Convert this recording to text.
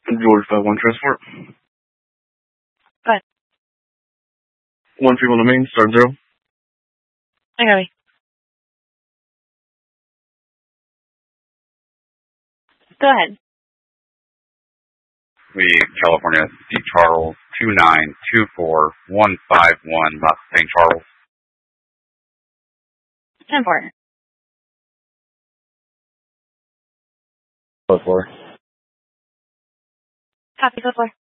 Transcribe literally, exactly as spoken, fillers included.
George five one transport. Go ahead. One people on the main, start zero. I got it. Go ahead. We, California, C. Charles, two nine two four one five one, Los Saint Charles. ten four. Code four. Copy, code four.